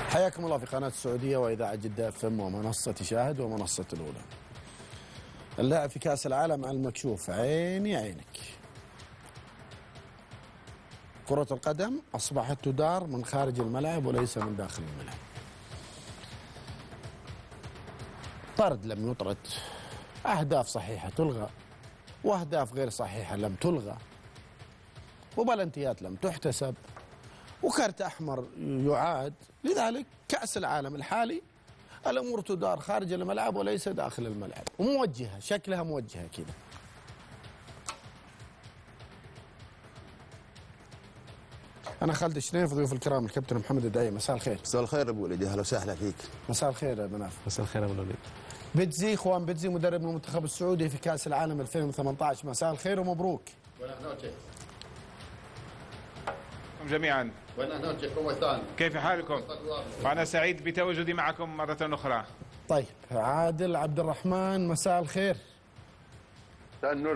حياكم الله في قناة السعودية وإذاعة جدة FM ومنصة شاهد ومنصة الأولى. اللاعب في كأس العالم على المكشوف، عيني عينك. كرة القدم أصبحت تدار من خارج الملعب وليس من داخل الملعب. طرد لم يطرد، أهداف صحيحة تلغى وأهداف غير صحيحة لم تلغى، وبلنتيات لم تحتسب، وكارت أحمر يعاد. لذلك كأس العالم الحالي الأمور تدار خارج الملعب وليس داخل الملعب، وموجهة، شكلها موجهة كذا. أنا خالد الشنيف، ضيوف الكرام الكابتن محمد الدعي. مساء الخير. مساء الخير أبو وليد، أهلا وسهلا فيك. مساء الخير يا بناف. مساء الخير أبو وليد. بيتزي، خوان بيتزي مدرب المنتخب السعودي في كأس العالم 2018. مساء الخير ومبروك. جميعا كيف حالكم؟ وأنا سعيد بتواجدي معكم مرة أخرى. طيب عادل عبد الرحمن، مساء الخير. مساء النور